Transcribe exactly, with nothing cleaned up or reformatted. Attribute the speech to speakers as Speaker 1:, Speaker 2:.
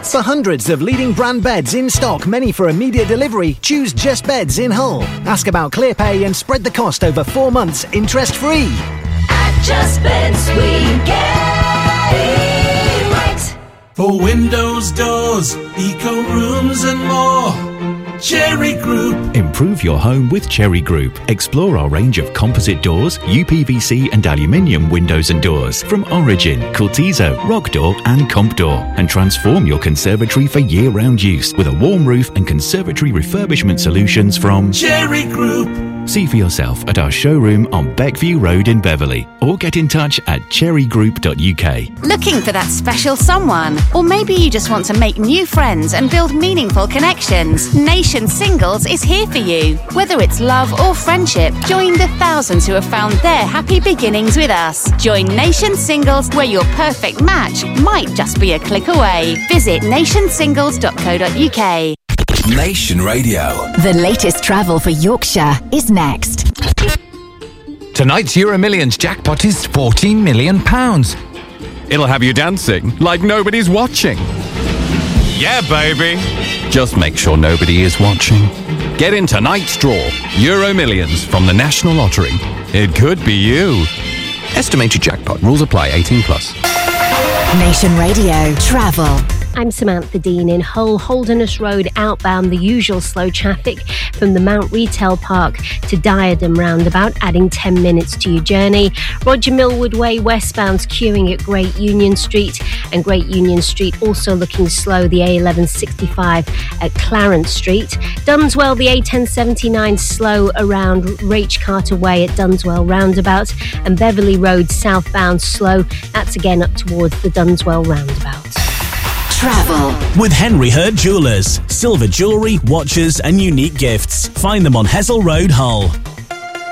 Speaker 1: For hundreds of leading brand beds in stock, many for immediate delivery, choose Just Beds in Hull. Ask about ClearPay and spread the cost over four months interest-free.
Speaker 2: At Just Beds we get it right.
Speaker 3: For windows, doors, eco rooms and more, Cherry Group.
Speaker 4: Improve your home with Cherry Group. Explore our range of composite doors, U P V C and aluminium windows and doors from Origin, Cultizo, Rock Door and Comp Door, and transform your conservatory for year-round use with a warm roof and conservatory refurbishment solutions from
Speaker 3: Cherry Group.
Speaker 4: See for yourself at our showroom on Beckview Road in Beverley, or get in touch at cherry group dot U K.
Speaker 5: Looking for that special someone? Or maybe you just want to make new friends and build meaningful connections? Nation Singles is here for you. Whether it's love or friendship, join the thousands who have found their happy beginnings with us. Join Nation Singles, where your perfect match might just be a click away. Visit nation singles dot co dot U K.
Speaker 6: Nation Radio.
Speaker 7: The latest travel for Yorkshire is next.
Speaker 8: Tonight's Euro Millions jackpot is fourteen million pounds. It'll have you dancing like nobody's watching. Yeah, baby. Just make sure nobody is watching. Get in tonight's draw. Euro Millions from the National Lottery. It could be you. Estimated jackpot. Rules apply. eighteen plus.
Speaker 7: Nation Radio Travel.
Speaker 9: I'm Samantha Dean in Hull, Holderness Road outbound, the usual slow traffic from the Mount Retail Park to Diadem roundabout, adding ten minutes to your journey. Roger Millwood Way westbound's queuing at Great Union Street, and Great Union Street also looking slow, the A eleven sixty-five at Clarence Street. Dunswell, the A ten seventy-nine slow around Rach Carter Way at Dunswell roundabout, and Beverley Road southbound slow, that's again up towards the Dunswell roundabout.
Speaker 7: Travel
Speaker 10: with Henry Hurt Jewellers. Silver jewellery, watches and unique gifts. Find them on Hessel Road, Hull.